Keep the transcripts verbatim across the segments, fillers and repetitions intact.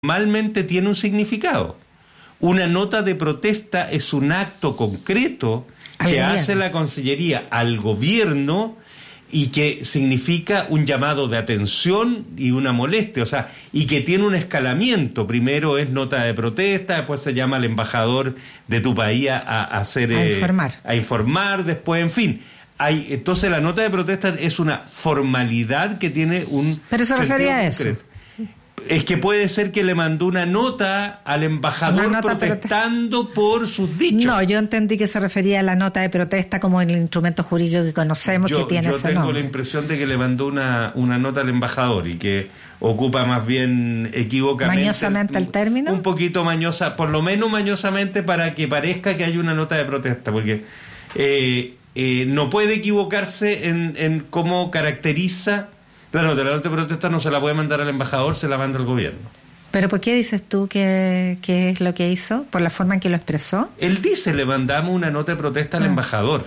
Normalmente tiene un significado. Una nota de protesta es un acto concreto que hace la Cancillería al gobierno y que significa un llamado de atención y una molestia, o sea, y que tiene un escalamiento. Primero es nota de protesta, después se llama al embajador de tu país a, a hacer... A informar. Eh, a informar, después, en fin... Hay, entonces la nota de protesta es una formalidad que tiene un... Pero se refería a eso. Concreto. Es que puede ser que le mandó una nota al embajador nota protestando prote... por sus dichos. No, yo entendí que se refería a la nota de protesta como el instrumento jurídico que conocemos yo, que tiene yo ese tengo nombre. La impresión de que le mandó una, una nota al embajador y que ocupa más bien equivocamente... ¿Mañosamente el término? Un poquito mañosa, por lo menos mañosamente para que parezca que hay una nota de protesta, porque... Eh, Eh, no puede equivocarse en, en cómo caracteriza la nota. La nota de protesta no se la puede mandar al embajador, se la manda al gobierno. ¿Pero por qué dices tú que, que es lo que hizo? ¿Por la forma en que lo expresó? Él dice, le mandamos una nota de protesta al ah. embajador.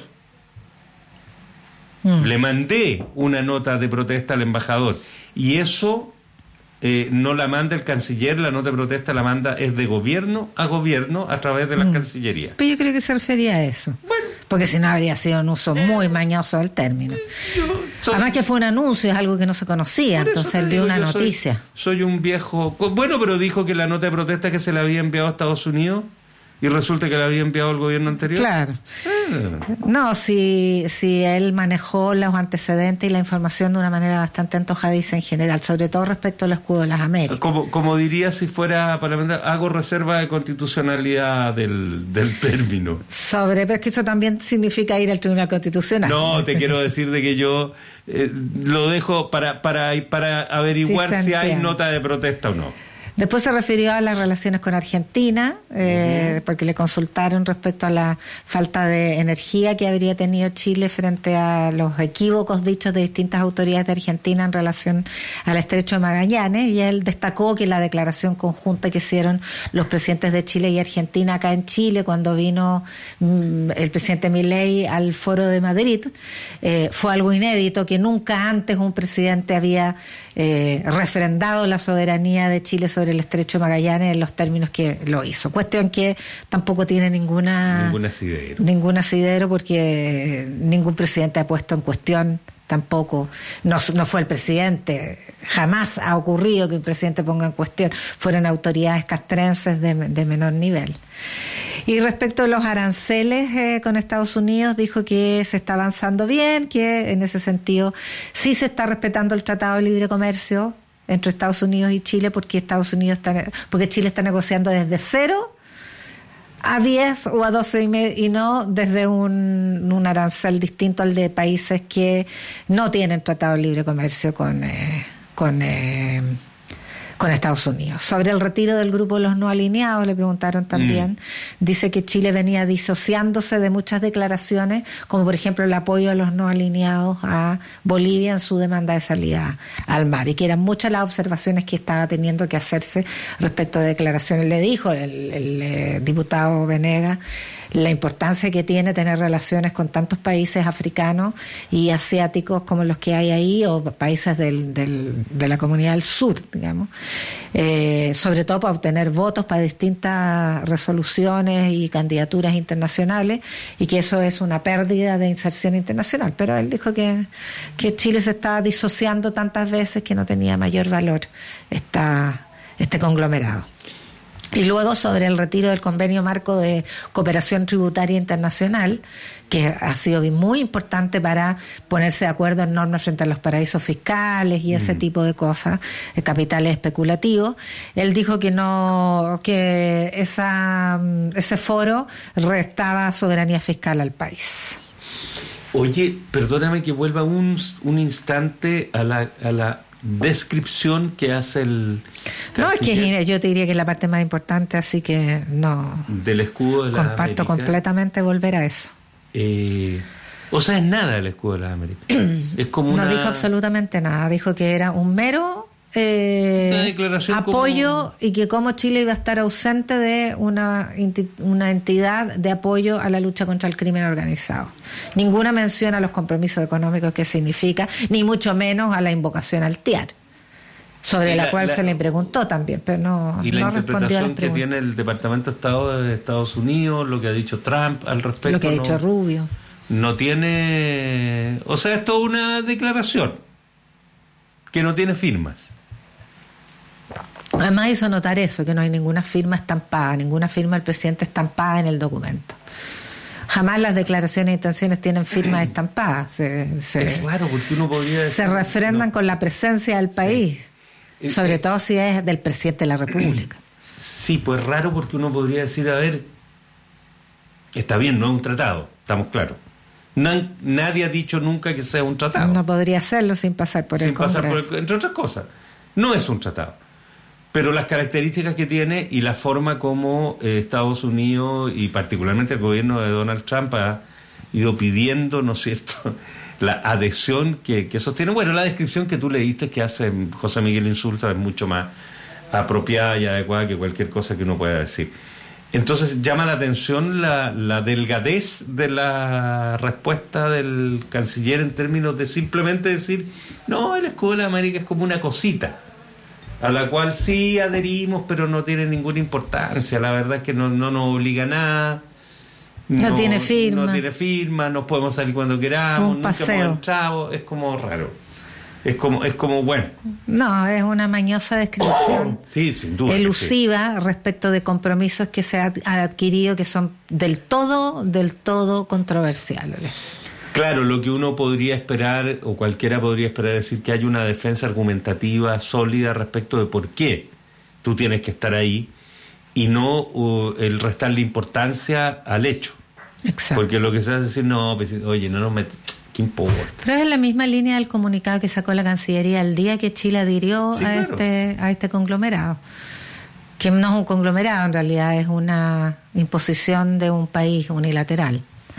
Mm. Le mandé una nota de protesta al embajador. Y eso eh, no la manda el canciller, la nota de protesta la manda es de gobierno a gobierno a través de las mm. cancillerías. Pero yo creo que se refería a eso. Bueno. Porque si no habría sido un uso muy mañoso del término. Yo soy... Además que fue un anuncio, es algo que no se conocía, entonces él dio una noticia. Soy, soy un viejo... Bueno, pero dijo que la nota de protesta que se le había enviado a Estados Unidos y resulta que la había enviado el gobierno anterior. Claro. Ah. No, si, si él manejó los antecedentes y la información de una manera bastante antojadiza en general, sobre todo respecto al escudo de las Américas. Como, como diría si fuera parlamentario, hago reserva de constitucionalidad del, del término. Sobre, pero es que eso también significa ir al Tribunal Constitucional. No, te quiero decir de que yo eh, lo dejo para, para, para averiguar sí, si hay nota de protesta o no. Después se refirió a las relaciones con Argentina, eh, uh-huh. porque le consultaron respecto a la falta de energía que habría tenido Chile frente a los equívocos dichos de distintas autoridades de Argentina en relación al Estrecho de Magallanes, y él destacó que la declaración conjunta que hicieron los presidentes de Chile y Argentina acá en Chile cuando vino mm, el presidente Milei al Foro de Madrid eh, fue algo inédito, que nunca antes un presidente había eh, refrendado la soberanía de Chile sobre el Estrecho de Magallanes en los términos que lo hizo. Cuestión que tampoco tiene ninguna ningún asidero. Ningún asidero porque ningún presidente ha puesto en cuestión tampoco, no, no fue el presidente, jamás ha ocurrido que un presidente ponga en cuestión, fueron autoridades castrenses de, de menor nivel. Y respecto a los aranceles eh, con Estados Unidos, dijo que se está avanzando bien, que en ese sentido sí se está respetando el Tratado de Libre Comercio entre Estados Unidos y Chile, porque Estados Unidos está, porque Chile está negociando desde cero a diez o a doce y medio, y no desde un, un arancel distinto al de países que no tienen Tratado de Libre Comercio con eh, con eh, con Estados Unidos. Sobre el retiro del grupo de los no alineados, le preguntaron también. Mm. Dice que Chile venía disociándose de muchas declaraciones, como por ejemplo el apoyo a los no alineados a Bolivia en su demanda de salida al mar, y que eran muchas las observaciones que estaba teniendo que hacerse respecto de declaraciones. Le dijo el, el, el eh, diputado Venegas la importancia que tiene tener relaciones con tantos países africanos y asiáticos como los que hay ahí, o países del, del, de la comunidad del sur, digamos, eh, sobre todo para obtener votos para distintas resoluciones y candidaturas internacionales, y que eso es una pérdida de inserción internacional. Pero él dijo que, que Chile se estaba disociando tantas veces que no tenía mayor valor esta, este conglomerado. Y luego sobre el retiro del convenio marco de cooperación tributaria internacional, que ha sido muy importante para ponerse de acuerdo en normas frente a los paraísos fiscales y ese mm. tipo de cosas, de capitales especulativos. Él dijo que no, que esa, ese foro restaba soberanía fiscal al país. Oye, perdóname que vuelva un, un instante a la, a la descripción que hace el canciller. No, es que yo te diría que es la parte más importante, así que no del escudo de la comparto América. Completamente volver a eso. Eh, o sea, es nada del escudo de las Américas. Es como no una... dijo absolutamente nada, dijo que era un mero eh, una declaración apoyo como... y que como Chile iba a estar ausente de una, una entidad de apoyo a la lucha contra el crimen organizado. Ninguna mención a los compromisos económicos que significa, ni mucho menos a la invocación al T I A R. sobre la, la cual la, se le preguntó también, pero no, y la no interpretación que tiene el Departamento de Estado de Estados Unidos, lo que ha dicho Trump al respecto. Lo que ha dicho no, Rubio. No tiene... O sea, es toda una declaración que no tiene firmas. Además hizo notar eso, que no hay ninguna firma estampada, ninguna firma del presidente estampada en el documento. Jamás las declaraciones de intenciones tienen firmas estampadas. Se, se, es raro porque uno podría decir, se refrendan no, con la presencia del país, sí. sobre eh, todo si es del presidente de la República. Sí, pues raro porque uno podría decir, a ver, está bien, no es un tratado, estamos claros. No, nadie ha dicho nunca que sea un tratado. No podría hacerlo sin pasar por sin el Congreso. Pasar por el, entre otras cosas, no es un tratado. Pero las características que tiene y la forma como eh, Estados Unidos y particularmente el gobierno de Donald Trump ha ido pidiendo, ¿no es cierto?, la adhesión que, que sostiene. Bueno, la descripción que tú leíste que hace José Miguel Insulza es mucho más apropiada y adecuada que cualquier cosa que uno pueda decir. Entonces llama la atención la, la delgadez de la respuesta del canciller en términos de simplemente decir, no, el escudo de la América es como una cosita a la cual sí adherimos, pero no tiene ninguna importancia. La verdad es que no, no nos obliga a nada. No, no tiene firma. No tiene firma, nos podemos salir cuando queramos, un nunca paseo. hemos entrado. Es como raro. Es como, es como bueno. No, es una mañosa descripción. Sí, sin duda. Elusiva sí. respecto de compromisos que se han adquirido que son del todo, del todo controversiales. Claro, lo que uno podría esperar, o cualquiera podría esperar, es decir que hay una defensa argumentativa sólida respecto de por qué tú tienes que estar ahí y no uh, el restarle importancia al hecho. Exacto. Porque lo que se hace es decir, no, pues, oye, no nos metemos, ¿qué importa? Pero es en la misma línea del comunicado que sacó la Cancillería el día que Chile adhirió sí, a, claro. este, a este conglomerado. Que no es un conglomerado, en realidad es una imposición de un país unilateral.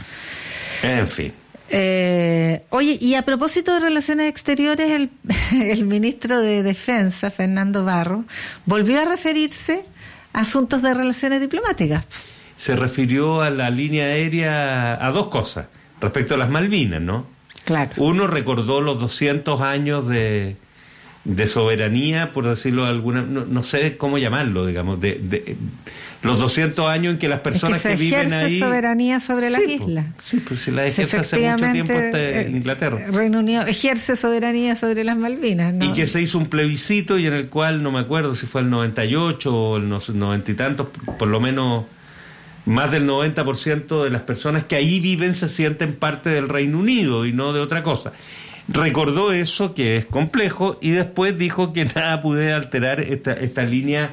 En fin. Eh, oye, y a propósito de relaciones exteriores, el, el ministro de Defensa, Fernando Barros, volvió a referirse a asuntos de relaciones diplomáticas. Se refirió a la línea aérea a dos cosas, respecto a las Malvinas, ¿no? Claro. Uno recordó los doscientos años de, de soberanía, por decirlo de alguna, no, no sé cómo llamarlo, digamos, de, de los doscientos años en que las personas es que, que viven ahí... ejerce soberanía sobre sí, las pues, islas. Sí, pues si la ejerce hace mucho tiempo este, Inglaterra. Reino Unido ejerce soberanía sobre las Malvinas, ¿no? Y que se hizo un plebiscito y en el cual, no me acuerdo si fue el noventa y ocho o el noventa y tantos, por lo menos más del noventa por ciento de las personas que ahí viven se sienten parte del Reino Unido y no de otra cosa. Recordó eso, que es complejo, y después dijo que nada puede alterar esta, esta línea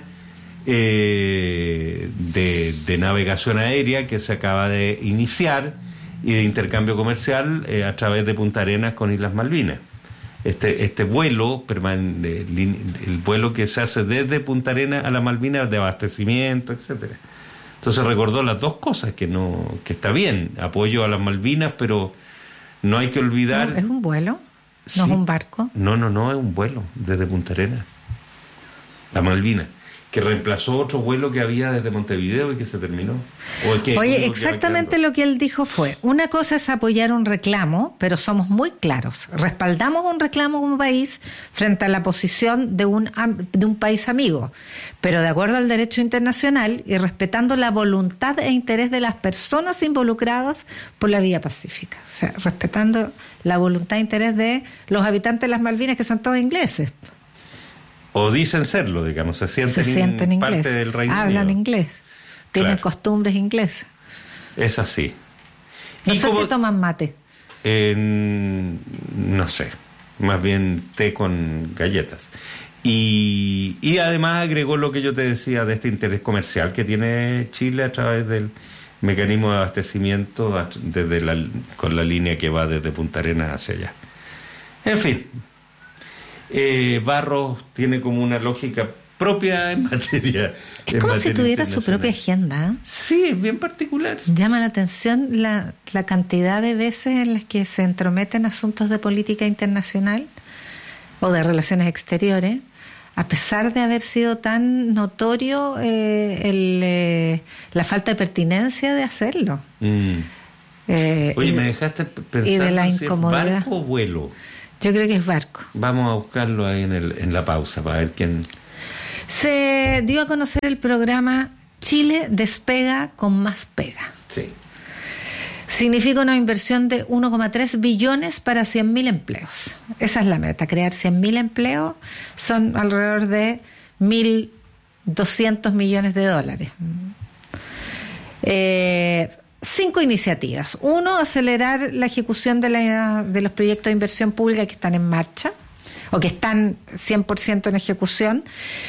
eh, de, de navegación aérea que se acaba de iniciar y de intercambio comercial eh, a través de Punta Arenas con Islas Malvinas. Este, este vuelo, el vuelo que se hace desde Punta Arenas a las Malvinas de abastecimiento, etcétera. Entonces recordó las dos cosas, que no, que está bien, apoyo a las Malvinas, pero no hay que olvidar... No, ¿es un vuelo? ¿No sí. es un barco? No, no, no, es un vuelo desde Punta Arenas, la Malvinas, que reemplazó otro vuelo que había desde Montevideo y que se terminó. ¿O que, Oye, exactamente lo que él dijo fue, una cosa es apoyar un reclamo, pero somos muy claros, respaldamos un reclamo como país frente a la posición de un, de un país amigo, pero de acuerdo al derecho internacional y respetando la voluntad e interés de las personas involucradas por la vía pacífica. O sea, respetando la voluntad e interés de los habitantes de las Malvinas, que son todos ingleses. O dicen serlo, digamos, se sienten, se sienten in, parte inglés, del Reino Unido. Hablan inglés, tienen claro. costumbres inglesas. Es así. No y sé como, si toman mate. Eh, no sé, más bien té con galletas. Y, y además agregó lo que yo te decía de este interés comercial que tiene Chile a través del mecanismo de abastecimiento desde la, con la línea que va desde Punta Arenas hacia allá. En fin. Eh, Barros tiene como una lógica propia en materia. Es como si tuviera su propia agenda. Sí, es bien particular. Llama la atención la, la cantidad de veces en las que se entrometen asuntos de política internacional o de relaciones exteriores, a pesar de haber sido tan notorio eh, el, eh, la falta de pertinencia de hacerlo. Mm. Eh, Oye, y, me dejaste pensando y de la si incomodidad. ¿Barco o vuelo? Yo creo que es Barco. Vamos a buscarlo ahí en, el, en la pausa para ver quién... Se dio a conocer el programa Chile despega con más pega. Sí. Significa una inversión de uno coma tres billones para cien mil empleos. Esa es la meta, crear cien mil empleos. Son alrededor de mil doscientos millones de dólares. Eh, cinco iniciativas. Uno, acelerar la ejecución de, la, de los proyectos de inversión pública que están en marcha o que están cien por ciento en ejecución.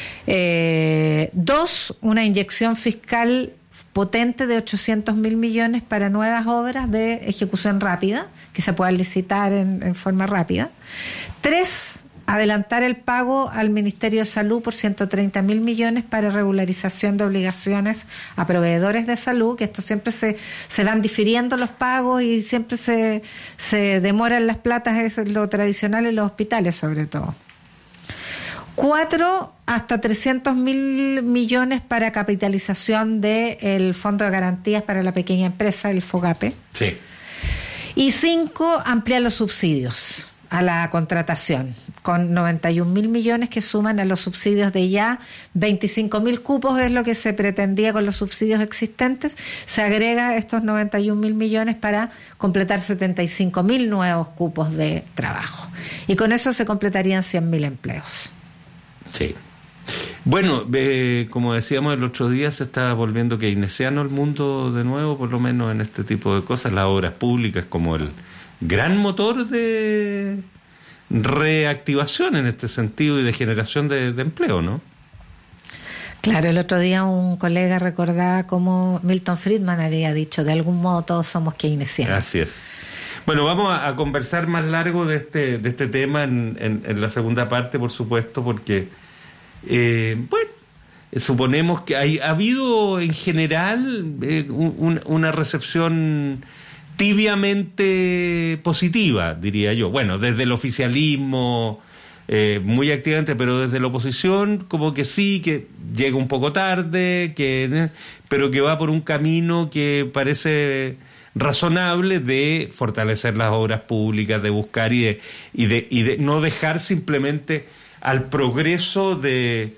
Eh, dos, una inyección fiscal potente de ochocientos mil millones para nuevas obras de ejecución rápida, que se puedan licitar en, en forma rápida. Tres, adelantar el pago al Ministerio de Salud por ciento treinta mil millones para regularización de obligaciones a proveedores de salud, que esto siempre se, se van difiriendo los pagos y siempre se, se demoran las platas, es lo tradicional en los hospitales sobre todo. Cuatro, hasta trescientos mil millones para capitalización del Fondo de Garantías para la Pequeña Empresa, el FOGAPE. Sí. Y cinco, ampliar los subsidios a la contratación, con noventa y un mil millones que suman a los subsidios de ya veinticinco mil cupos, es lo que se pretendía con los subsidios existentes. Se agrega estos noventa y un mil millones para completar setenta y cinco mil nuevos cupos de trabajo. Y con eso se completarían cien mil empleos. Sí. Bueno, eh, como decíamos el otro día, se está volviendo keynesiano el mundo de nuevo, por lo menos en este tipo de cosas. Las obras públicas como el gran motor de reactivación en este sentido y de generación de, de empleo, ¿no? Claro, el otro día un colega recordaba cómo Milton Friedman había dicho, de algún modo todos somos keynesianos. Así es. Bueno, vamos a, a conversar más largo de este de este tema en, en, en la segunda parte, por supuesto, porque, eh, bueno, suponemos que hay, ha habido en general eh, un, una recepción tibiamente positiva, diría yo. Bueno, desde el oficialismo eh, muy activamente, pero desde la oposición como que sí, que llega un poco tarde, que pero que va por un camino que parece razonable de fortalecer las obras públicas, de buscar y de, y de, y de no dejar simplemente al progreso de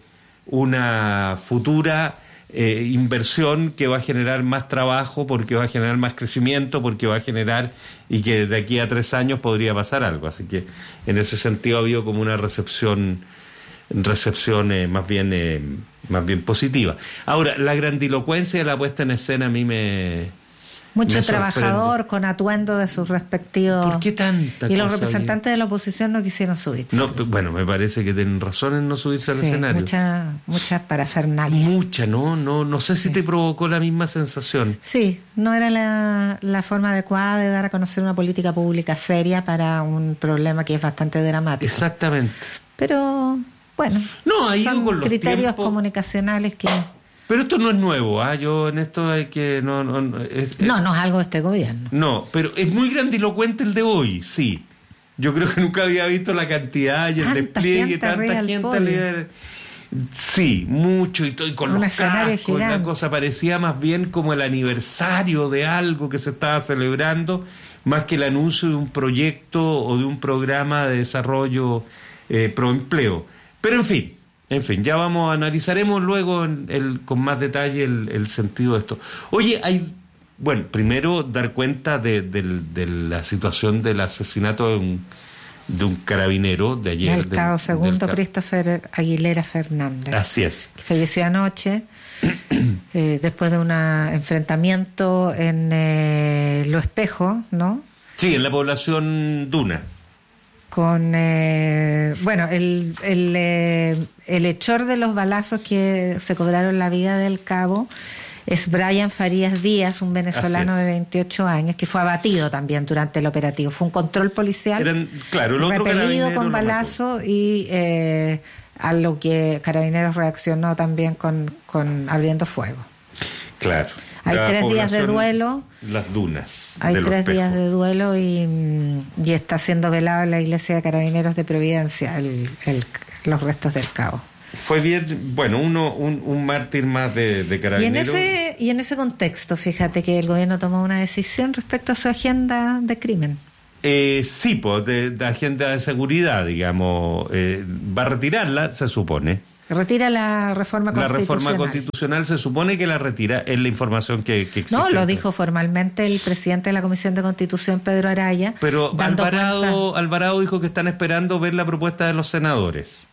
una futura eh, inversión que va a generar más trabajo, porque va a generar más crecimiento, porque va a generar, y que de aquí a tres años podría pasar algo. Así que en ese sentido ha habido como una recepción recepción eh, más bien eh, más bien positiva. Ahora, la grandilocuencia de la puesta en escena a mí me Mucho trabajador con atuendo de sus respectivos... ¿Por qué tanta Y los cosa representantes bien? de la oposición no quisieron subirse. No, bueno, me parece que tienen razón en no subirse al sí, escenario. Mucha, mucha parafernalia. Mucha, ¿no? No, no sé si sí. te provocó la misma sensación. Sí, no era la, la forma adecuada de dar a conocer una política pública seria para un problema que es bastante dramático. Exactamente. Pero, bueno, no, ha ido son con los criterios tiempos... comunicacionales que... Pero esto no es nuevo, ¿ah? ¿eh? Yo en esto hay que... No, no, no, es, no, no es algo de este gobierno. No, pero es muy grandilocuente el de hoy, sí. Yo creo que nunca había visto la cantidad y el tanta despliegue, gente tanta gente... Le... Sí, mucho, y, todo, y con Un los escenario cascos, gigante. la cosa parecía más bien como el aniversario de algo que se estaba celebrando, más que el anuncio de un proyecto o de un programa de desarrollo eh, pro empleo. Pero en fin, En fin, ya vamos, analizaremos luego en el, con más detalle el, el sentido de esto. Oye, hay, bueno, primero dar cuenta de, de, de la situación del asesinato de un, de un carabinero de ayer. El cabo del, segundo del, Christopher Aguilera Fernández. Así es. Que falleció anoche eh, después de un enfrentamiento en eh, Lo Espejo, ¿no? Sí, en la población Duna. Con, eh, bueno, el, el, eh, el hechor de los balazos que se cobraron la vida del cabo es Brian Farías Díaz, un venezolano de veintiocho años, que fue abatido también durante el operativo. Fue un control policial Eran, claro, el otro repelido con balazo y eh, a lo que Carabineros reaccionó también con, con abriendo fuego. Claro. Hay tres días de duelo. Las dunas. Hay de tres días Espejo. de duelo y, y está siendo velado en la iglesia de Carabineros de Providencia el, el, los restos del cabo. Fue bien, bueno, uno un, un mártir más de, de Carabineros. Y en ese y en ese contexto, fíjate que el gobierno tomó una decisión respecto a su agenda de crimen. Eh, sí, pues, de, de agenda de seguridad, digamos, eh, va a retirarla, se supone. Retira la reforma constitucional. La reforma constitucional se supone que la retira, es la información que, que existe. No, lo dijo formalmente el presidente de la Comisión de Constitución, Pedro Araya. Pero Alvarado, Alvarado dijo que están esperando ver la propuesta de los senadores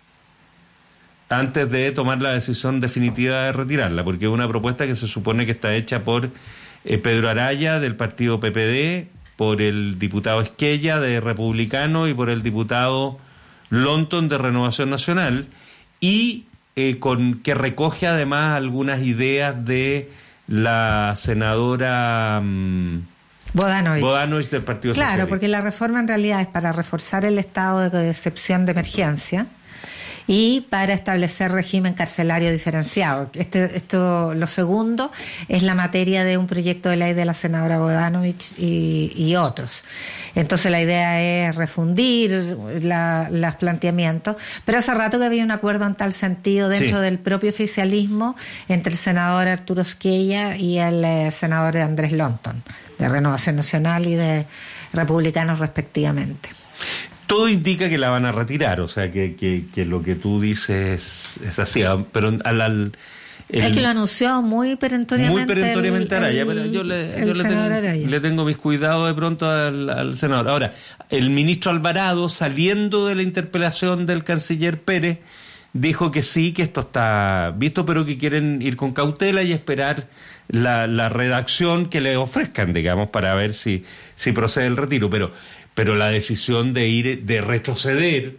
antes de tomar la decisión definitiva de retirarla, porque es una propuesta que se supone que está hecha por eh, Pedro Araya del partido P P D, por el diputado Esquella de Republicano y por el diputado Lonton de Renovación Nacional, y eh, con que recoge además algunas ideas de la senadora um, Bodanovich. Bodanovich del Partido Claro, Socialista. porque la reforma en realidad es para reforzar el estado de excepción de emergencia y para establecer régimen carcelario diferenciado. Este, esto, lo segundo es la materia de un proyecto de ley de la senadora Bodanovich y, y otros. Entonces la idea es refundir la, los planteamientos, pero hace rato que había un acuerdo en tal sentido dentro sí. del propio oficialismo entre el senador Arturo Esquella y el eh, senador Andrés Lonton, de Renovación Nacional y de Republicanos respectivamente. Todo indica que la van a retirar, o sea, que, que, que lo que tú dices es, es así, pero al... al el, es que lo anunció muy perentoriamente. Muy perentoriamente el, Araya, pero yo, le, yo le, tengo, le tengo mis cuidados de pronto al, al senador. Ahora, el ministro Alvarado, saliendo de la interpelación del canciller Pérez, dijo que sí, que esto está visto, pero que quieren ir con cautela y esperar la, la redacción que le ofrezcan, digamos, para ver si, si procede el retiro. Pero, pero la decisión de ir, de retroceder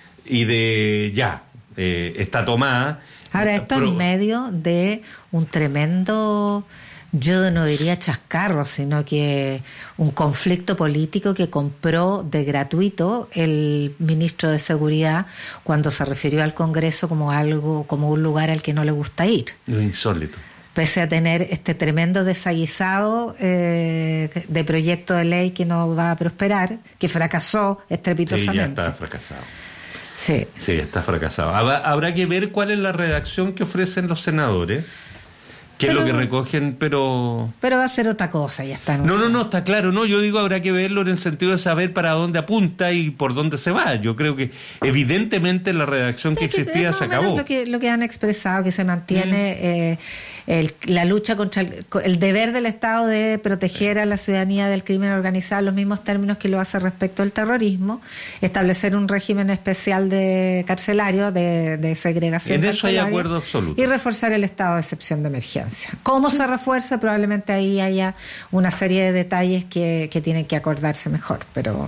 y de ya, eh, está tomada. Ahora, esto Pro... en medio de un tremendo, yo no diría chascarro, sino que un conflicto político que compró de gratuito el ministro de Seguridad cuando se refirió al Congreso como algo, como un lugar al que no le gusta ir. Insólito. Pese a tener este tremendo desaguisado eh, de proyecto de ley que no va a prosperar, que fracasó estrepitosamente. Sí, ya está fracasado. Sí. Sí, está fracasado. Habrá que ver cuál es la redacción que ofrecen los senadores, que pero, es lo que recogen, pero... Pero va a ser otra cosa, ya está. No, no, no, no, está claro, no, yo digo habrá que verlo en el sentido de saber para dónde apunta y por dónde se va. Yo creo que evidentemente la redacción sí, que existía que se acabó. Lo que, lo que han expresado, que se mantiene mm. eh, el, la lucha contra el, el deber del Estado de proteger a la ciudadanía del crimen organizado, en los mismos términos que lo hace respecto al terrorismo, establecer un régimen especial de carcelario, de, de segregación. En eso hay acuerdo absoluto. Y reforzar el estado de excepción de emergencia. ¿Cómo se refuerza? Probablemente ahí haya una serie de detalles que, que tienen que acordarse mejor, pero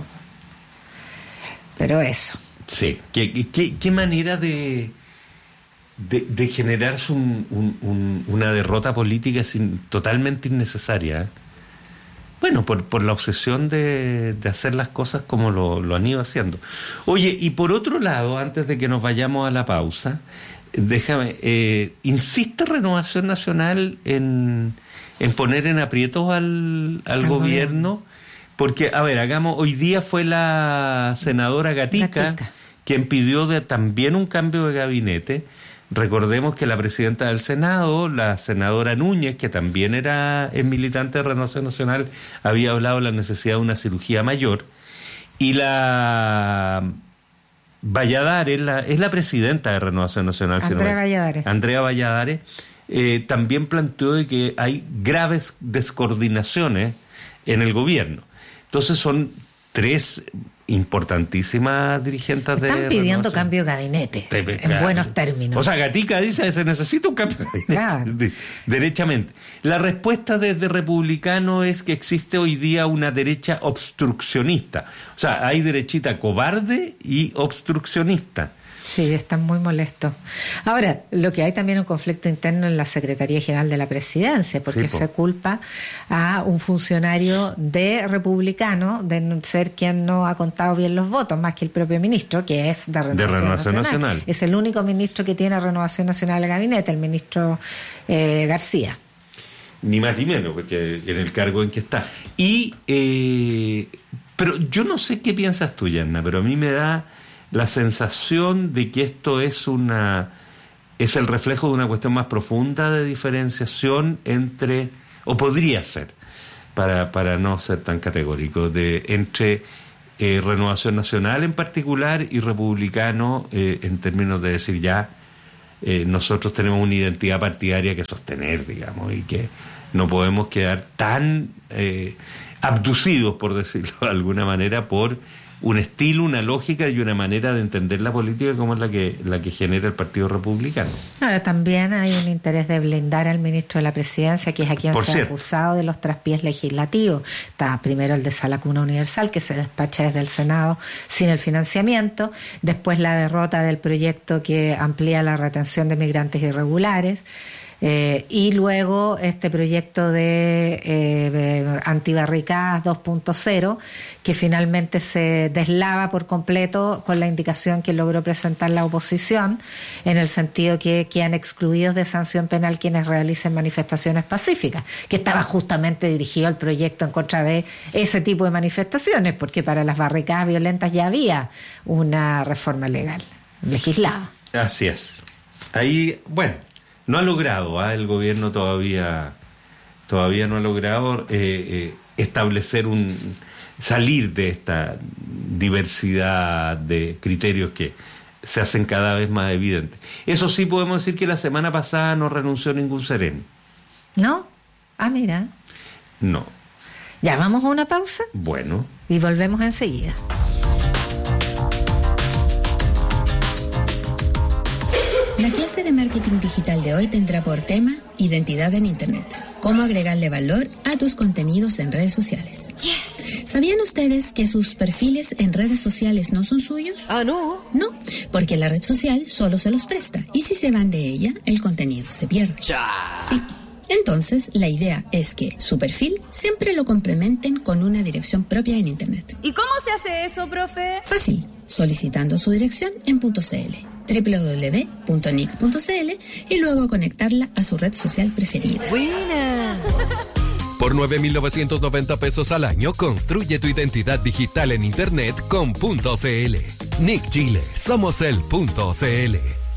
pero eso. Sí, qué, qué, qué manera de, de, de generarse un, un, un, una derrota política sin, totalmente innecesaria. Bueno, por, por la obsesión de, de hacer las cosas como lo, lo han ido haciendo. Oye, y por otro lado, antes de que nos vayamos a la pausa, déjame, eh, insiste Renovación Nacional en, en poner en aprietos al, al gobierno, porque, a ver, hagamos, hoy día fue la senadora Gatica, Gatica. quien pidió de, también un cambio de gabinete. Recordemos que la presidenta del Senado, la senadora Núñez, que también era es militante de Renovación Nacional, había hablado de la necesidad de una cirugía mayor, y la... Valladares, la, es la presidenta de Renovación Nacional. Andrea si no Valladares. Andrea Valladares eh, también planteó de que hay graves descoordinaciones en el gobierno. Entonces son tres importantísimas dirigentes de Están pidiendo Renovación. Cambio de gabinete, Te, en claro. buenos términos. O sea, Gatica dice que se necesita un cambio de gabinete, claro. de, derechamente. La respuesta desde Republicano es que existe hoy día una derecha obstruccionista. O sea, hay derechita cobarde y obstruccionista. Sí, están muy molestos. Ahora, lo que hay también un conflicto interno en la Secretaría General de la Presidencia, porque sí, se culpa a un funcionario de republicano de ser quien no ha contado bien los votos, más que el propio ministro, que es de Renovación, de Renovación Nacional. Nacional. Es el único ministro que tiene Renovación Nacional en el gabinete, el ministro eh, García. Ni más ni menos, porque en el cargo en que está. Y, eh, pero yo no sé qué piensas tú, Yanna, pero a mí me da la sensación de que esto es una es el reflejo de una cuestión más profunda de diferenciación entre, o podría ser, para, para no ser tan categórico, de entre eh, Renovación Nacional en particular y republicano eh, en términos de decir ya eh, nosotros tenemos una identidad partidaria que sostener, digamos, y que no podemos quedar tan eh, abducidos, por decirlo de alguna manera, por un estilo, una lógica y una manera de entender la política como es la que la que genera el Partido Republicano. Ahora también hay un interés de blindar al ministro de la Presidencia, que es a quien Por se cierto. ha acusado de los traspiés legislativos. Está primero el de Sala Cuna Universal, que se despacha desde el Senado sin el financiamiento, después la derrota del proyecto que amplía la retención de migrantes irregulares, Eh, y luego este proyecto de eh, antibarricadas dos punto cero, que finalmente se deslava por completo con la indicación que logró presentar la oposición, en el sentido que quedan excluidos de sanción penal quienes realicen manifestaciones pacíficas, que estaba justamente dirigido el proyecto en contra de ese tipo de manifestaciones, porque para las barricadas violentas ya había una reforma legal, legislada. Así es. Ahí, bueno, no ha logrado, ¿eh? el gobierno todavía todavía no ha logrado eh, eh, establecer un salir de esta diversidad de criterios que se hacen cada vez más evidentes. Eso sí, podemos decir que la semana pasada no renunció ningún sereno. ¿No? Ah, mira. No. Ya, vamos a una pausa. Bueno. Y volvemos enseguida. La clase de marketing digital de hoy tendrá por tema identidad en Internet. Cómo agregarle valor a tus contenidos en redes sociales. Yes. ¿Sabían ustedes que sus perfiles en redes sociales no son suyos? Ah, ¿no? No, porque la red social solo se los presta. Y si se van de ella, el contenido se pierde. Ya. Sí. Entonces, la idea es que su perfil siempre lo complementen con una dirección propia en Internet. ¿Y cómo se hace eso, profe? Fácil, solicitando su dirección en .cl, doble u doble u doble u punto nic punto c l, y luego conectarla a su red social preferida. ¡Buena! Por nueve mil novecientos noventa pesos al año, construye tu identidad digital en Internet con .cl. Nick Chile, somos el .cl.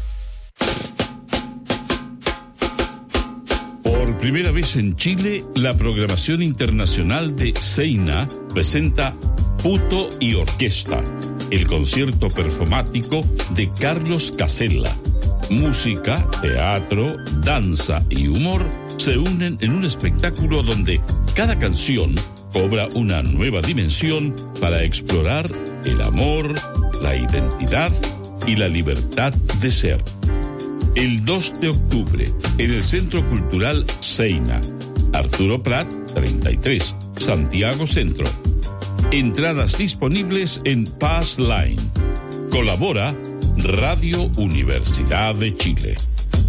Por primera vez en Chile, la programación internacional de Seina presenta Puto y Orquesta, el concierto performático de Carlos Casella. Música, teatro, danza y humor se unen en un espectáculo donde cada canción cobra una nueva dimensión para explorar el amor, la identidad y la libertad de ser. El dos de octubre, en el Centro Cultural Seina, Arturo Prat, treinta y tres, Santiago Centro. Entradas disponibles en Pass Line. Colabora Radio Universidad de Chile.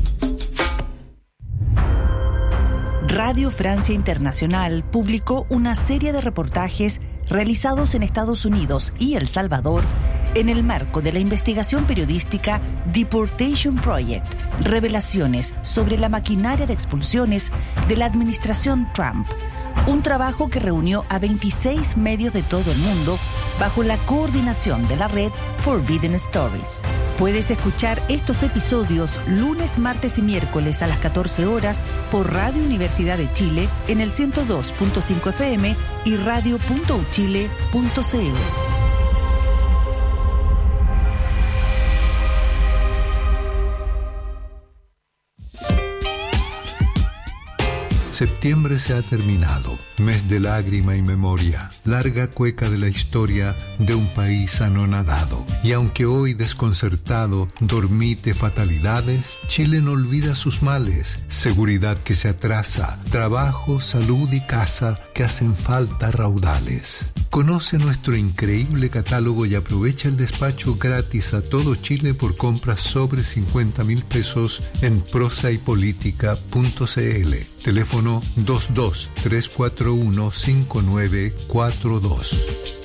Radio Francia Internacional publicó una serie de reportajes realizados en Estados Unidos y El Salvador en el marco de la investigación periodística Deportation Project, revelaciones sobre la maquinaria de expulsiones de la administración Trump. Un trabajo que reunió a veintiséis medios de todo el mundo bajo la coordinación de la red Forbidden Stories. Puedes escuchar estos episodios lunes, martes y miércoles a las catorce horas por Radio Universidad de Chile en el ciento dos punto cinco F M y radio punto u chile punto c l. Septiembre se ha terminado, mes de lágrima y memoria, larga cueca de la historia de un país anonadado. Y aunque hoy desconcertado dormite fatalidades, Chile no olvida sus males, seguridad que se atrasa, trabajo, salud y casa que hacen falta raudales. Conoce nuestro increíble catálogo y aprovecha el despacho gratis a todo Chile por compras sobre cincuenta mil pesos en prosa y política punto c l. Teléfono dos dos tres cuatro uno cinco nueve cuatro dos.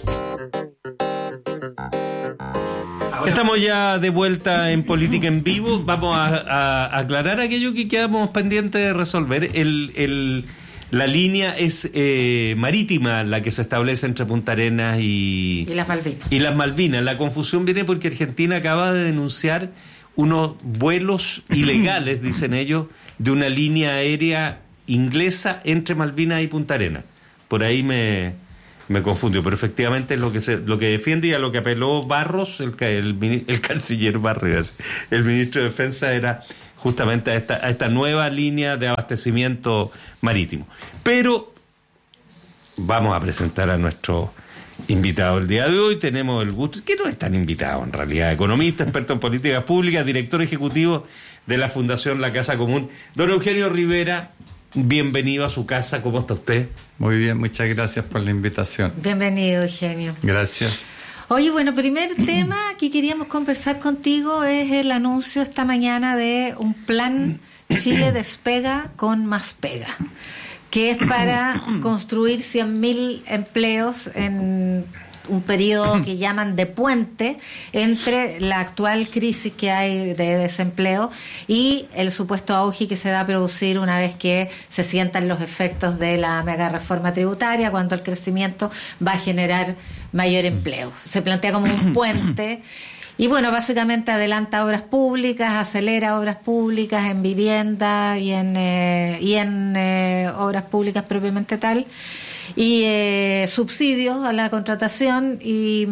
Estamos ya de vuelta en Política en Vivo. Vamos a, a aclarar aquello que quedamos pendientes de resolver. El, el, la línea es eh, marítima, la que se establece entre Punta Arenas y, Y las Malvinas. y las Malvinas. La confusión viene porque Argentina acaba de denunciar unos vuelos ilegales, dicen ellos, de una línea aérea inglesa entre Malvinas y Punta Arenas. Por ahí me, me confundió, pero efectivamente es lo que se, lo que defiende y a lo que apeló Barros, el, el, el canciller Barros, el ministro de Defensa, era justamente a esta, a esta nueva línea de abastecimiento marítimo. Pero vamos a presentar a nuestro invitado el día de hoy. Tenemos el gusto, que no es tan invitado en realidad, economista, experto en políticas públicas, director ejecutivo de la Fundación La Casa Común, don Eugenio Rivera. Bienvenido a su casa, ¿cómo está usted? Muy bien, muchas gracias por la invitación. Bienvenido, Eugenio. Gracias. Oye, bueno, primer tema que queríamos conversar contigo es el anuncio esta mañana de un plan Chile Despega con Más Pega, que es para construir cien mil empleos en un periodo que llaman de puente entre la actual crisis que hay de desempleo y el supuesto auge que se va a producir una vez que se sientan los efectos de la mega reforma tributaria, cuando el crecimiento va a generar mayor empleo. Se plantea como un puente y bueno, básicamente adelanta obras públicas, acelera obras públicas en vivienda y en, eh, y en eh, obras públicas propiamente tal, y eh, subsidios a la contratación y,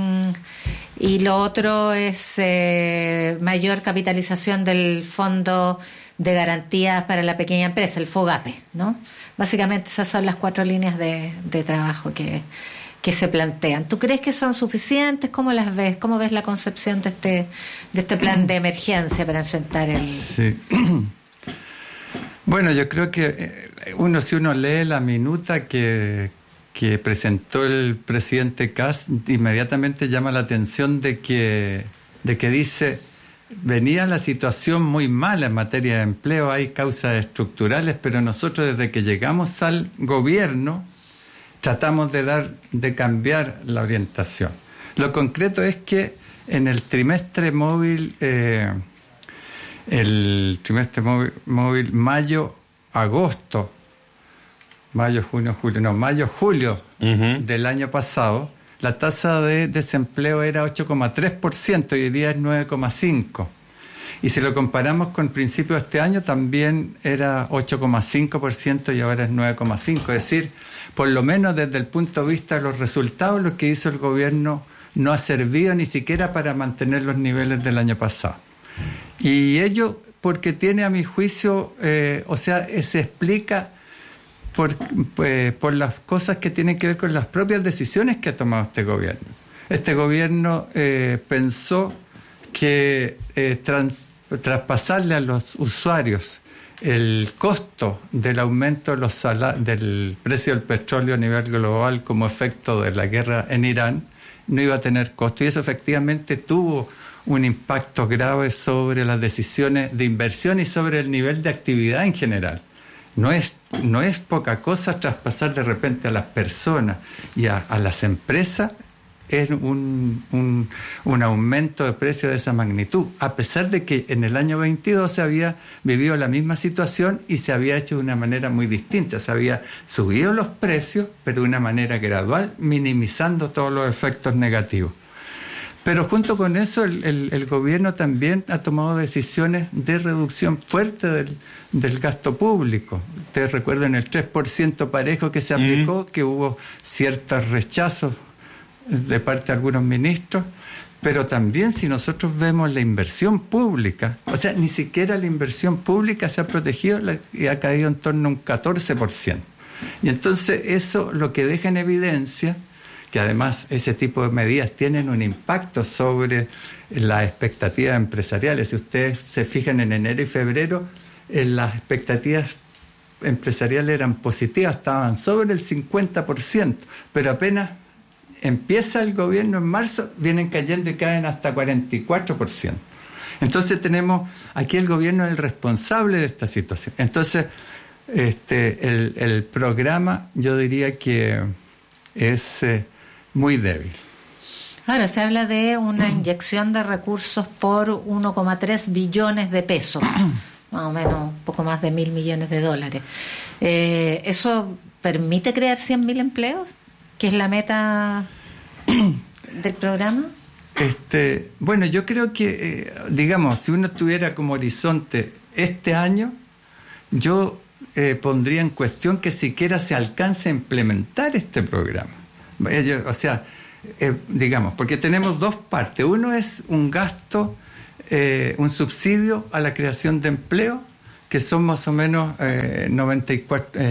y lo otro es eh, mayor capitalización del Fondo de Garantías para la Pequeña Empresa, el FOGAPE, ¿no? Básicamente esas son las cuatro líneas de, de trabajo que, que se plantean. ¿Tú crees que son suficientes? ¿Cómo las ves? ¿Cómo ves la concepción de este, de este plan de emergencia para enfrentar el...? Sí. Bueno, yo creo que uno, si uno lee la minuta que, que presentó el presidente Kast, inmediatamente llama la atención de que, de que dice, venía la situación muy mala en materia de empleo, hay causas estructurales, pero nosotros desde que llegamos al gobierno tratamos de dar, de cambiar la orientación. Lo concreto es que en el trimestre móvil... Eh, el trimestre móvil, móvil mayo, agosto, mayo, junio, julio, no, mayo, julio uh-huh. del año pasado, la tasa de desempleo era ocho coma tres por ciento y hoy día es nueve coma cinco por ciento. Y si lo comparamos con principios de este año, también era ocho coma cinco por ciento y ahora es nueve coma cinco por ciento. Es decir, por lo menos desde el punto de vista de los resultados, lo que hizo el gobierno no ha servido ni siquiera para mantener los niveles del año pasado. Y ello porque tiene, a mi juicio, eh, o sea, se explica por, pues, por las cosas que tienen que ver con las propias decisiones que ha tomado este gobierno. Este gobierno eh, pensó que eh, trans, traspasarle a los usuarios el costo del aumento de los sal- del precio del petróleo a nivel global como efecto de la guerra en Irán no iba a tener costo, y eso efectivamente tuvo un impacto grave sobre las decisiones de inversión y sobre el nivel de actividad en general. No es, no es poca cosa traspasar de repente a las personas y a, a las empresas es un, un, un aumento de precio de esa magnitud, a pesar de que en el año veintidós se había vivido la misma situación y se había hecho de una manera muy distinta. Se había subido los precios, pero de una manera gradual, minimizando todos los efectos negativos. Pero junto con eso el, el, el gobierno también ha tomado decisiones de reducción fuerte del, del gasto público. Ustedes recuerdan el tres por ciento parejo que se aplicó, mm. que hubo ciertos rechazos de parte de algunos ministros, pero también si nosotros vemos la inversión pública, o sea, ni siquiera la inversión pública se ha protegido y ha caído en torno a un catorce por ciento. Y entonces eso lo que deja en evidencia que además ese tipo de medidas tienen un impacto sobre las expectativas empresariales. Si ustedes se fijan en enero y febrero, eh, las expectativas empresariales eran positivas, estaban sobre el cincuenta por ciento, pero apenas empieza el gobierno en marzo, vienen cayendo y caen hasta cuarenta y cuatro por ciento. Entonces tenemos, aquí el gobierno es el responsable de esta situación. Entonces, este, el, el programa yo diría que es... Eh, muy débil. Ahora se habla de una inyección de recursos por uno coma tres billones de pesos, más o menos un poco más de mil millones de dólares. Eh, ¿Eso permite crear cien mil empleos? ¿Que es la meta del programa? Este, bueno, yo creo que, eh, digamos, si uno tuviera como horizonte este año, yo eh, pondría en cuestión que siquiera se alcance a implementar este programa. Ellos, o sea, eh, digamos, porque tenemos dos partes. Uno es un gasto, eh, un subsidio a la creación de empleo, que son más o menos eh, noventa y cuatro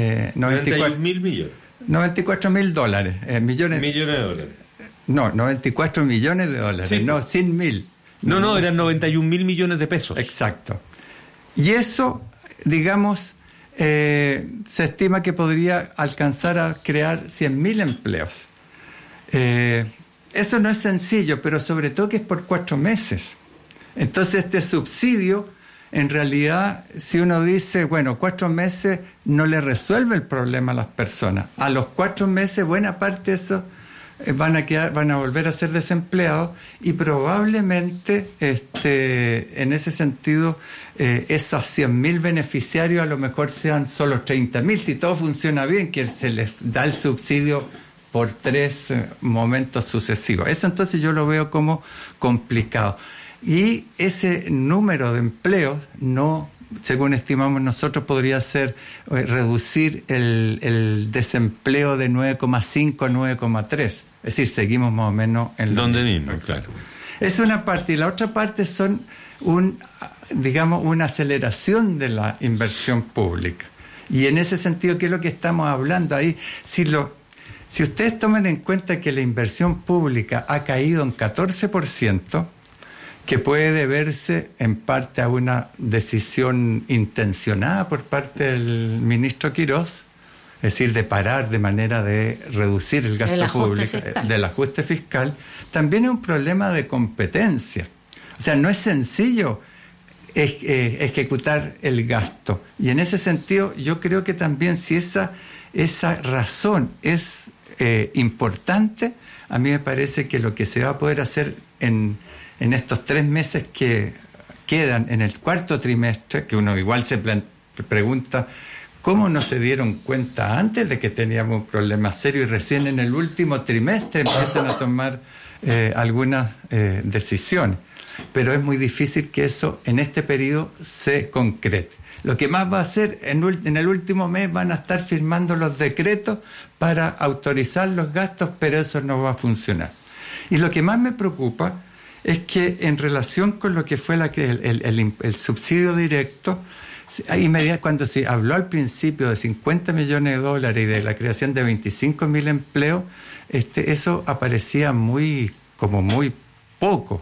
mil millones. noventa y cuatro mil dólares. Eh, millones, millones de dólares. No, noventa y cuatro millones de dólares, sí, no cien mil. No, no, eran noventa y un mil millones de pesos. Exacto. Y eso, digamos, eh, se estima que podría alcanzar a crear cien mil empleos. Eh, eso no es sencillo, pero sobre todo que es por cuatro meses. Entonces este subsidio, en realidad, si uno dice, bueno, cuatro meses no le resuelve el problema a las personas. A los cuatro meses, buena parte de eso eh, van a quedar, van a volver a ser desempleados y probablemente, este, en ese sentido, eh, esos cien mil beneficiarios a lo mejor sean solo treinta mil, si todo funciona bien, que se les da el subsidio por tres eh, momentos sucesivos. Eso entonces yo lo veo como complicado. Y ese número de empleos, no, según estimamos nosotros, podría ser eh, reducir el, el desempleo de nueve coma cinco a nueve coma tres. Es decir, seguimos más o menos en lo donde mismo, claro. Es una parte. Y la otra parte son, un, digamos, una aceleración de la inversión pública. Y en ese sentido, ¿qué es lo que estamos hablando ahí? Si lo Si ustedes toman en cuenta que la inversión pública ha caído en catorce por ciento, que puede deberse en parte a una decisión intencionada por parte del ministro Quirós, es decir, de parar de manera de reducir el gasto público, del ajuste fiscal, también es un problema de competencia. O sea, no es sencillo es, eh, ejecutar el gasto. Y en ese sentido, yo creo que también si esa, esa razón es Eh, importante, a mí me parece que lo que se va a poder hacer en, en estos tres meses que quedan en el cuarto trimestre, que uno igual se plan- pregunta cómo no se dieron cuenta antes de que teníamos un problema serio y recién en el último trimestre empiezan a tomar eh, algunas eh, decisiones. Pero es muy difícil que eso en este periodo se concrete. Lo que más va a hacer en, en el último mes van a estar firmando los decretos para autorizar los gastos, pero eso no va a funcionar. Y lo que más me preocupa es que en relación con lo que fue la, el, el, el, el subsidio directo, cuando se habló al principio de cincuenta millones de dólares y de la creación de veinticinco mil empleos, este, eso aparecía muy, como muy poco.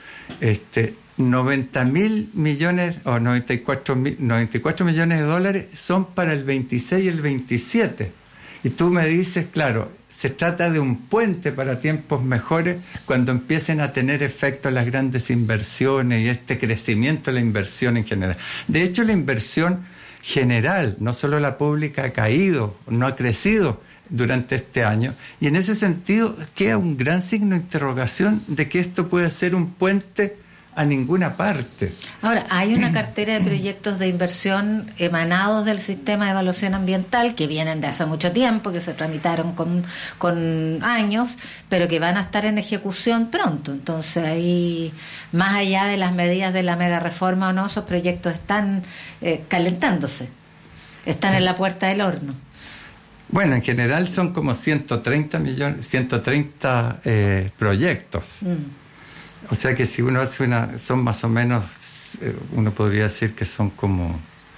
Este, noventa mil millones o noventa y cuatro millones de dólares son para el veintiséis y el veintisiete. Y tú me dices, claro, se trata de un puente para tiempos mejores cuando empiecen a tener efecto las grandes inversiones y este crecimiento de la inversión en general. De hecho, la inversión general, no solo la pública, ha caído, no ha crecido durante este año. Y en ese sentido queda un gran signo de interrogación de que esto puede ser un puente a ninguna parte. Ahora, hay una cartera de proyectos de inversión emanados del sistema de evaluación ambiental que vienen de hace mucho tiempo, que se tramitaron con, con años, pero que van a estar en ejecución pronto. Entonces, ahí, más allá de las medidas de la mega reforma o no, esos proyectos están eh, calentándose, están en la puerta del horno. Bueno, en general son como ciento treinta millones, ciento treinta eh, proyectos. Mm. O sea que si uno hace una, son más o menos, uno podría decir que son como,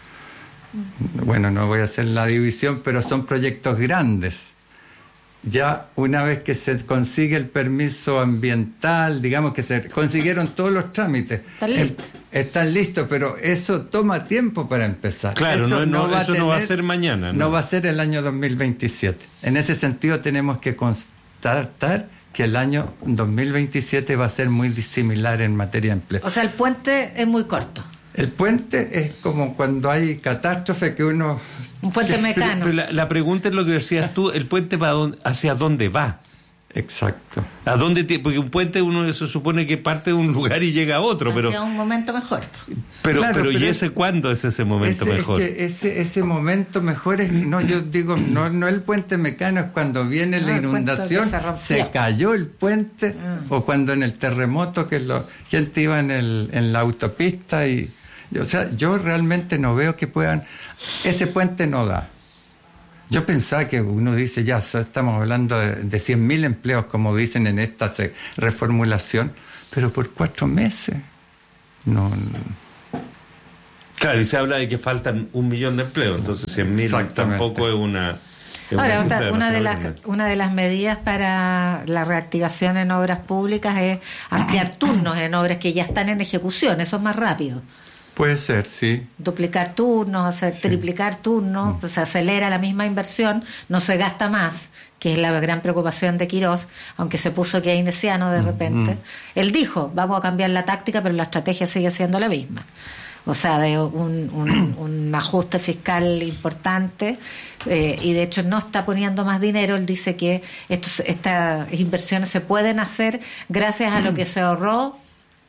bueno, no voy a hacer la división, pero son proyectos grandes. Ya una vez que se consigue el permiso ambiental, digamos que se consiguieron todos los trámites. Están listos. Están listos, pero eso toma tiempo para empezar. Claro, eso, no, no, no, va, eso a tener, no va a ser mañana. No, no va a ser el año dos mil veintisiete. En ese sentido tenemos que constatar que el año dos mil veintisiete va a ser muy similar en materia de empleo. O sea, el puente es muy corto. El puente es como cuando hay catástrofe que uno... Un puente mecano. Pero la, la pregunta es lo que decías tú, ¿el puente para dónde, hacia dónde va? Exacto. ¿A dónde te, porque un puente uno se supone que parte de un lugar y llega a otro, hacia pero... un momento mejor. Pero, claro, pero, pero ¿y es, ese cuándo es ese momento ese, mejor? Es que ese, ese momento mejor es... No, yo digo, no, no el puente mecano, es cuando viene no, la inundación, se, se cayó el puente, mm. o cuando en el terremoto que la gente iba en, el, en la autopista y... O sea, yo realmente no veo que puedan... Ese puente no da. Yo pensaba que uno dice, ya estamos hablando de, de cien mil empleos, como dicen en esta reformulación, pero por cuatro meses. No, no. Claro, y se habla de que faltan un millón de empleos, entonces cien mil tampoco es una... Es Ahora, una, otra, una, de las, una de las medidas para la reactivación en obras públicas es ampliar turnos en obras que ya están en ejecución, eso es más rápido. Puede ser, sí. Duplicar turnos, hacer, sí. triplicar turnos, pues se acelera la misma inversión, no se gasta más, que es la gran preocupación de Quirós, aunque se puso keynesiano de repente. Mm-hmm. Él dijo, vamos a cambiar la táctica, pero la estrategia sigue siendo la misma. O sea, de un, un, un ajuste fiscal importante, eh, y de hecho no está poniendo más dinero. Él dice que estos, estas inversiones se pueden hacer gracias a lo que se ahorró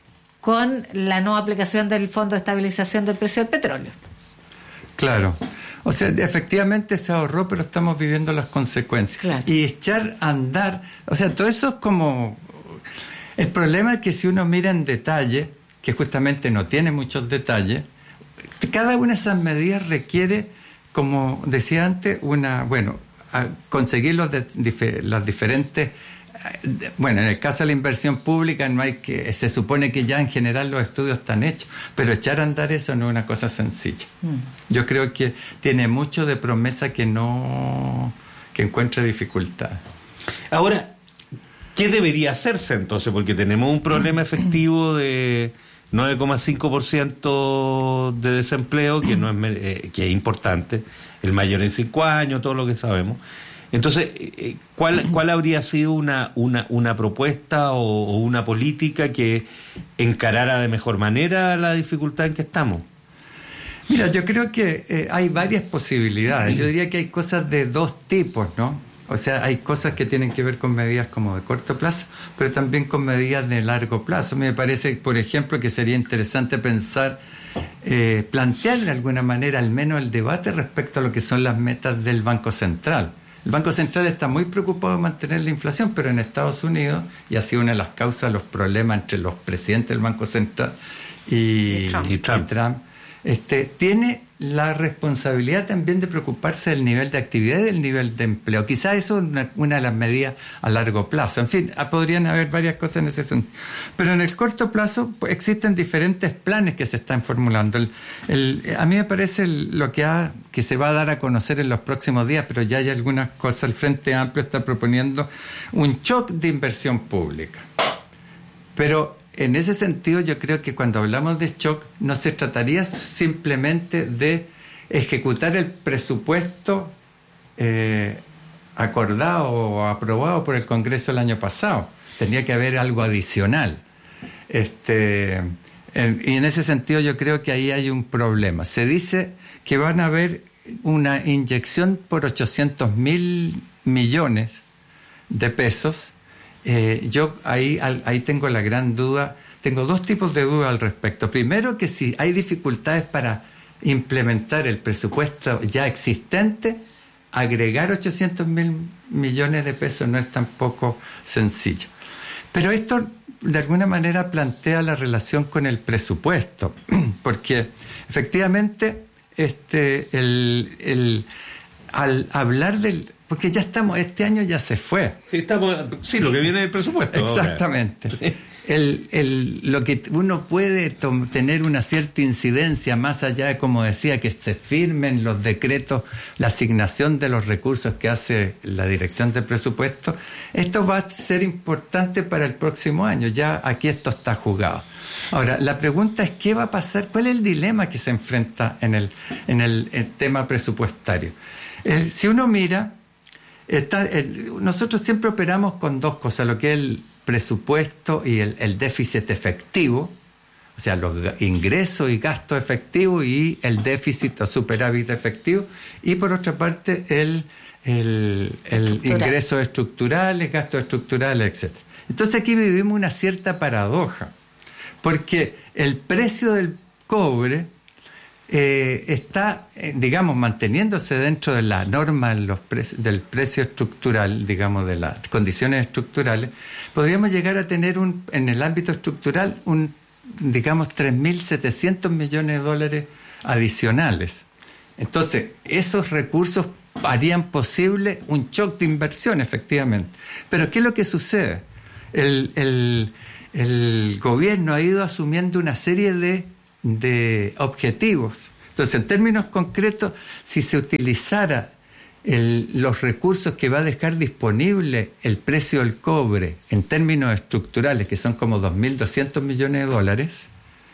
con la no aplicación del Fondo de Estabilización del Precio del Petróleo. Claro. O sea, efectivamente se ahorró, pero estamos viviendo las consecuencias. Claro. Y echar a andar, o sea, todo eso es como... El problema es que si uno mira en detalle, que justamente no tiene muchos detalles, cada una de esas medidas requiere, como decía antes, una, bueno, conseguir los de, difer, las diferentes... Bueno, en el caso de la inversión pública no hay que, se supone que ya en general los estudios están hechos, pero echar a andar eso no es una cosa sencilla. Mm. Yo creo que tiene mucho de promesa que no, que encuentra dificultad. Ahora, ¿qué debería hacerse entonces? Porque tenemos un problema efectivo de nueve coma cinco por ciento de desempleo, que no es eh, que es importante, el mayor en cinco años, todo lo que sabemos. Entonces, ¿cuál, cuál habría sido una, una, una propuesta o, o una política que encarara de mejor manera la dificultad en que estamos? Mira, yo creo que eh, hay varias posibilidades. Yo diría que hay cosas de dos tipos, ¿no? O sea, hay cosas que tienen que ver con medidas como de corto plazo, pero también con medidas de largo plazo. Me parece, por ejemplo, que sería interesante pensar, eh, plantear de alguna manera al menos el debate respecto a lo que son las metas del Banco Central. El Banco Central está muy preocupado de mantener la inflación, pero en Estados Unidos, y ha sido una de las causas de los problemas entre los presidentes del Banco Central y, y Trump, y Trump, y Trump este, tiene la responsabilidad también de preocuparse del nivel de actividad y del nivel de empleo. Quizás eso es una, una de las medidas a largo plazo. En fin, podrían haber varias cosas en ese sentido. Pero en el corto plazo pues, existen diferentes planes que se están formulando. El, el, a mí me parece el, lo que, ha, que se va a dar a conocer en los próximos días, pero ya hay algunas cosas. El Frente Amplio está proponiendo un shock de inversión pública. Pero en ese sentido, yo creo que cuando hablamos de shock, no se trataría simplemente de ejecutar el presupuesto eh, acordado o aprobado por el Congreso el año pasado. Tendría que haber algo adicional. Este, en, y en ese sentido, yo creo que ahí hay un problema. Se dice que van a haber una inyección por ochocientos mil millones de pesos. Eh, yo ahí, ahí tengo la gran duda, tengo dos tipos de dudas al respecto. Primero, que si hay dificultades para implementar el presupuesto ya existente, agregar ochocientos mil millones de pesos no es tampoco sencillo. Pero esto de alguna manera plantea la relación con el presupuesto, porque efectivamente este, el, el, al hablar del... Porque ya estamos, este año ya se fue. Sí, estamos, sí, lo que viene del presupuesto. Exactamente. Sí. El, el, lo que uno puede tom, tener una cierta incidencia, más allá de, como decía, que se firmen los decretos, la asignación de los recursos que hace la Dirección de Presupuesto, esto va a ser importante para el próximo año. Ya aquí esto está jugado. Ahora, la pregunta es, ¿qué va a pasar? ¿Cuál es el dilema que se enfrenta en el, en el, el tema presupuestario? El, si uno mira... Está, el, nosotros siempre operamos con dos cosas, lo que es el presupuesto y el, el déficit efectivo, o sea, los ingresos y gastos efectivos y el déficit o superávit efectivo, y por otra parte el, el, el ingresos estructurales, gastos estructurales, etcétera. Entonces aquí vivimos una cierta paradoja, porque el precio del cobre Eh, está, eh, digamos, manteniéndose dentro de la norma de los pre- del precio estructural, digamos, de las condiciones estructurales, podríamos llegar a tener un, en el ámbito estructural un, digamos, tres mil setecientos millones de dólares adicionales. Entonces, esos recursos harían posible un shock de inversión, efectivamente. Pero ¿qué es lo que sucede? El, el, el gobierno ha ido asumiendo una serie de, de objetivos. Entonces, en términos concretos, si se utilizara el, los recursos que va a dejar disponible el precio del cobre en términos estructurales, que son como dos mil doscientos millones de dólares,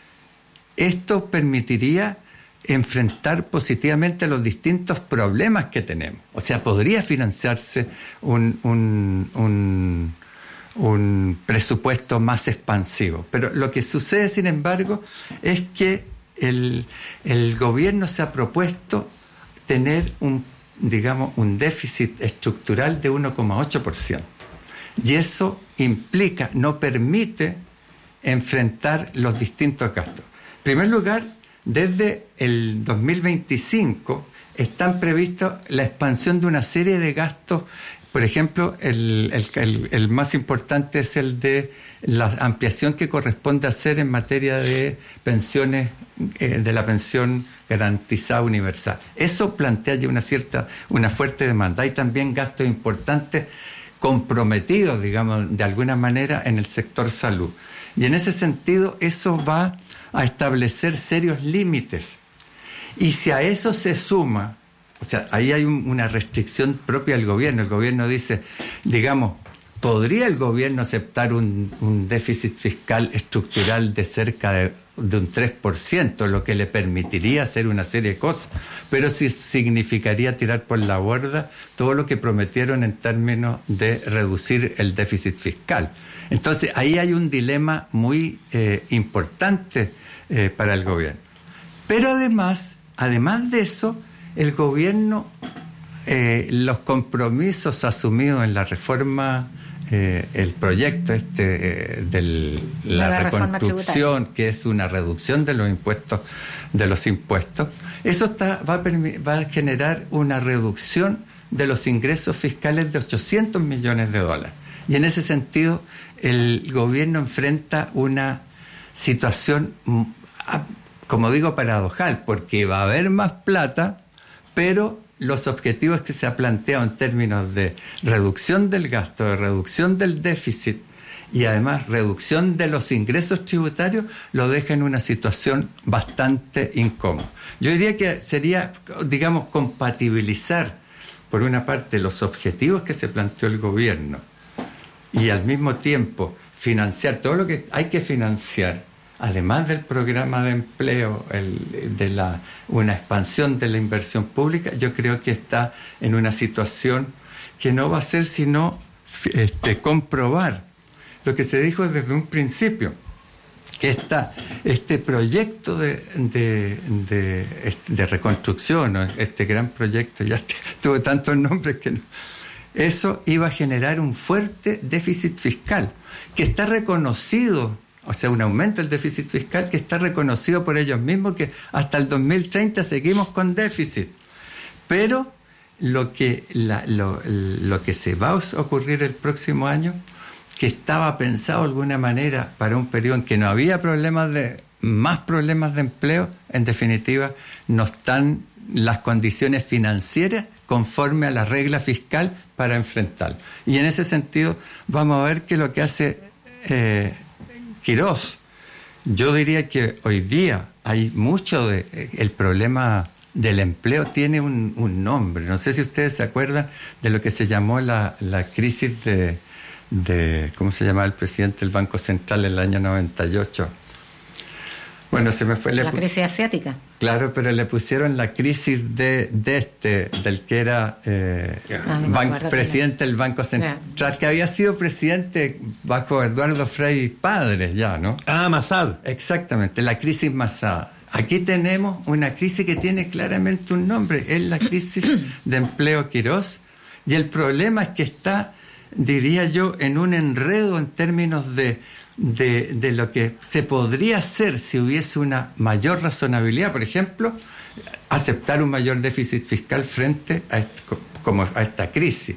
esto permitiría enfrentar positivamente los distintos problemas que tenemos. O sea, podría financiarse un, un, un, un presupuesto más expansivo. Pero lo que sucede, sin embargo, es que el, el gobierno se ha propuesto tener un, digamos, un déficit estructural de uno coma ocho por ciento. Y eso implica, no permite enfrentar los distintos gastos. En primer lugar, desde el dos mil veinticinco están previstos la expansión de una serie de gastos. Por ejemplo, el, el, el, el más importante es el de la ampliación que corresponde hacer en materia de pensiones, eh, de la pensión garantizada universal. Eso plantea ya una cierta, una fuerte demanda. Hay también gastos importantes comprometidos, digamos, de alguna manera en el sector salud. Y en ese sentido, eso va a establecer serios límites. Y si a eso se suma, o sea, ahí hay un, una restricción propia del gobierno. El gobierno dice, digamos, ¿podría el gobierno aceptar un, un déficit fiscal estructural de cerca de, de un tres por ciento, lo que le permitiría hacer una serie de cosas? Pero sí significaría tirar por la borda todo lo que prometieron en términos de reducir el déficit fiscal. Entonces, ahí hay un dilema muy eh, importante eh, para el gobierno. Pero además, además de eso, el gobierno, eh, los compromisos asumidos en la reforma, eh, el proyecto este eh, de la, la reconstrucción, que es una reducción de los impuestos, de los impuestos, eso está, va, a permi- va a generar una reducción de los ingresos fiscales de ochocientos millones de dólares. Y en ese sentido, el gobierno enfrenta una situación, como digo, paradojal, porque va a haber más plata, pero los objetivos que se ha planteado en términos de reducción del gasto, de reducción del déficit y además reducción de los ingresos tributarios, lo deja en una situación bastante incómoda. Yo diría que sería, digamos, compatibilizar, por una parte, los objetivos que se planteó el gobierno y al mismo tiempo financiar todo lo que hay que financiar, además del programa de empleo, el, de la, una expansión de la inversión pública. Yo creo que está en una situación que no va a ser sino este, comprobar lo que se dijo desde un principio, que esta, este proyecto de, de, de, de reconstrucción, este gran proyecto, ya tuvo tantos nombres que no, eso iba a generar un fuerte déficit fiscal, que está reconocido, o sea, un aumento del déficit fiscal que está reconocido por ellos mismos, que hasta el dos mil treinta seguimos con déficit. Pero lo que, la, lo, lo que se va a ocurrir el próximo año, que estaba pensado de alguna manera para un periodo en que no había problemas de, más problemas de empleo, en definitiva, no están las condiciones financieras conforme a la regla fiscal para enfrentarlo. Y en ese sentido vamos a ver que lo que hace eh, Quirós, yo diría que hoy día hay mucho de eh, el problema del empleo tiene un, un nombre. No sé si ustedes se acuerdan de lo que se llamó la, la crisis de, de ¿cómo se llamaba el presidente del Banco Central en el año noventa y ocho? Bueno, se me fue la crisis asiática. Claro, pero le pusieron la crisis de, de este, del que era eh, ah, no ban- presidente del Banco Central, yeah. que había sido presidente bajo Eduardo Frei padre ya, ¿no? Ah, Massad. Exactamente, la crisis Massad. Aquí tenemos una crisis que tiene claramente un nombre, es la crisis de empleo Quirós, y el problema es que está, diría yo, en un enredo en términos de De, de lo que se podría hacer si hubiese una mayor razonabilidad, por ejemplo, aceptar un mayor déficit fiscal frente a, este, como a esta crisis.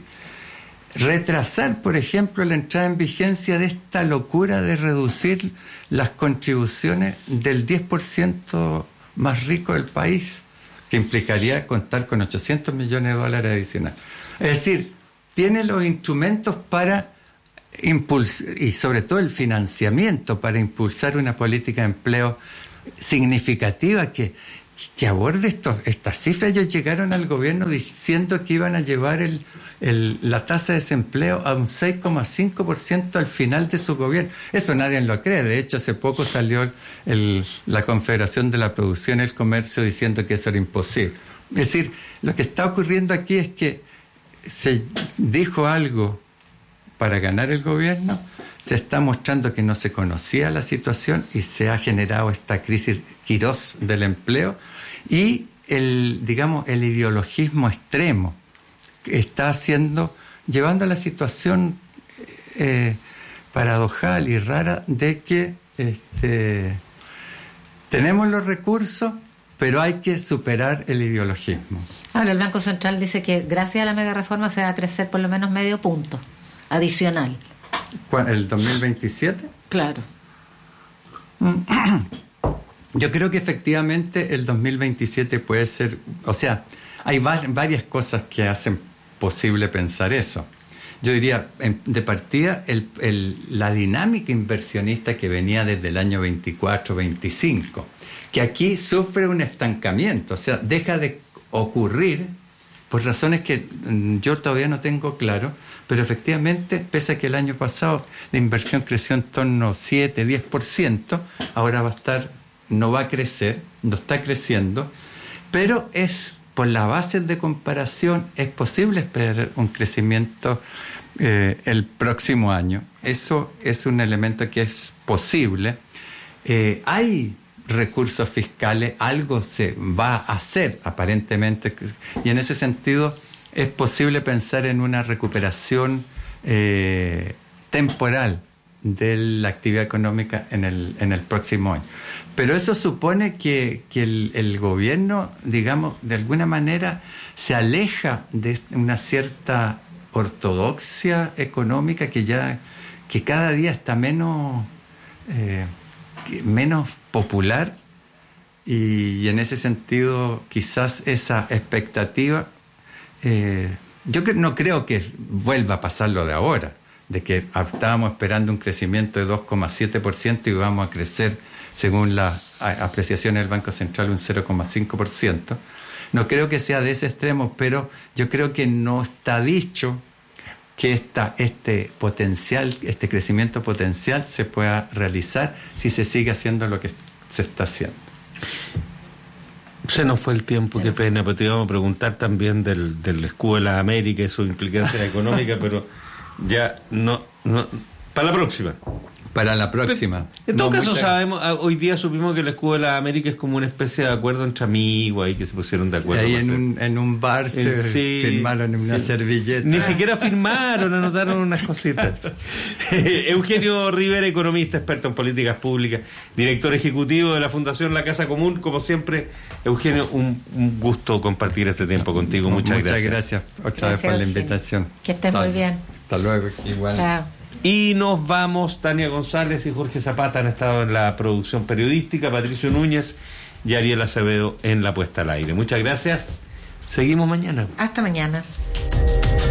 Retrasar, por ejemplo, la entrada en vigencia de esta locura de reducir las contribuciones del diez por ciento más rico del país, que implicaría contar con ochocientos millones de dólares adicionales. Es decir, tiene los instrumentos para impulsar, y sobre todo el financiamiento para impulsar una política de empleo significativa que, que aborde estos, estas cifras. Ellos llegaron al gobierno diciendo que iban a llevar el, el, la tasa de desempleo a un seis coma cinco por ciento al final de su gobierno. Eso nadie lo cree. De hecho, hace poco salió el, la Confederación de la Producción y el Comercio diciendo que eso era imposible. Es decir, lo que está ocurriendo aquí es que se dijo algo para ganar el gobierno, se está mostrando que no se conocía la situación y se ha generado esta crisis Quirós del empleo, y el, digamos, el ideologismo extremo que está haciendo, llevando a la situación eh, paradojal y rara de que este, tenemos los recursos, pero hay que superar el ideologismo. Ahora, el Banco Central dice que gracias a la mega reforma se va a crecer por lo menos medio punto adicional. ¿El dos mil veintisiete? Claro. Yo creo que efectivamente el dos mil veintisiete puede ser, o sea, hay va- varias cosas que hacen posible pensar eso. Yo diría, en, de partida, el, el, la dinámica inversionista que venía desde el año veinticuatro veinticinco, que aquí sufre un estancamiento, o sea, deja de ocurrir por razones que yo todavía no tengo claro, pero efectivamente, pese a que el año pasado la inversión creció en torno a siete, diez por ciento, ahora va a estar, no va a crecer, no está creciendo, pero es por las bases de comparación, es posible esperar un crecimiento eh, el próximo año. Eso es un elemento que es posible. Eh, hay recursos fiscales, algo se va a hacer aparentemente, y en ese sentido es posible pensar en una recuperación eh, temporal de la actividad económica en el, en el próximo año. Pero eso supone que, que el, el gobierno, digamos, de alguna manera se aleja de una cierta ortodoxia económica que ya, que cada día está menos, eh, menos popular, y, y en ese sentido quizás esa expectativa, eh, yo que, no creo que vuelva a pasar lo de ahora, de que estábamos esperando un crecimiento de dos coma siete por ciento y vamos a crecer, según la apreciación del Banco Central, un cero coma cinco por ciento. No creo que sea de ese extremo, pero yo creo que no está dicho que esta, este potencial, este crecimiento potencial se pueda realizar si se sigue haciendo lo que se está haciendo. Se nos fue el tiempo, qué pena, pero te íbamos a preguntar también del, del escudo de las Américas y su implicancia económica, pero ya no, no, para la próxima. Para la próxima. Pero, en todo no, caso, mucha... sabemos, hoy día supimos que el escudo de las Américas es como una especie de acuerdo entre amigos ahí que se pusieron de acuerdo. Ahí en un, en un bar se sí, firmaron en una sí. servilleta. Ni siquiera firmaron, anotaron unas cositas. Eugenio Rivera, economista, experto en políticas públicas, director ejecutivo de la Fundación La Casa Común. Como siempre, Eugenio, un, un gusto compartir este tiempo contigo. Muchas, Muchas gracias. gracias otra gracias, vez por la Eugenio. invitación. Que estés muy bien. Hasta luego. Igual. Chao. Y nos vamos. Tania González y Jorge Zapata han estado en la producción periodística, Patricio Núñez y Ariel Acevedo en la puesta al aire. Muchas gracias. Seguimos mañana. Hasta mañana.